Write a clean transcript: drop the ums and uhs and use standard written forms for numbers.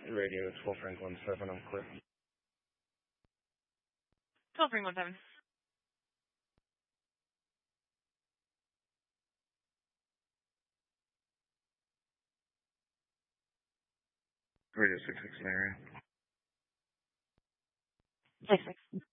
Radio 12 Franklin 7, I'm clear. 12 Franklin 7. Radio 66 in the area. 66.